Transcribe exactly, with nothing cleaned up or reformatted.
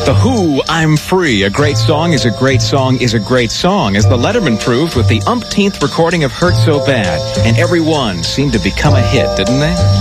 The Who, I'm Free. A great song is a great song is a great song, as the Letterman proved with the umpteenth recording of Hurt So Bad. And every one seemed to become a hit, didn't they?